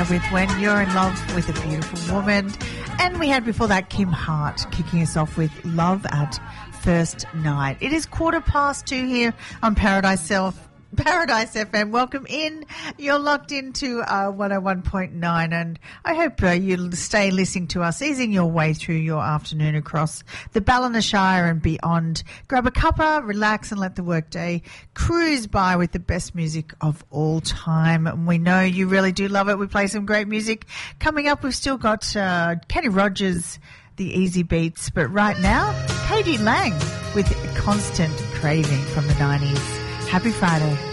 there with When You're in Love with a Beautiful Woman. And we had before that Kim Hart kicking us off with Love at First Night. It is 2:15 here on Paradise FM. Welcome in. You're locked into 101.9, and I hope you'll stay listening to us, easing your way through your afternoon across the Ballina Shire and beyond. Grab a cuppa, relax, and let the workday cruise by with the best music of all time. And we know you really do love it. We play some great music. Coming up, we've still got Kenny Rogers, The Easy Beats, but right now, Katie Lang with Constant Craving from the 90s. Happy Friday.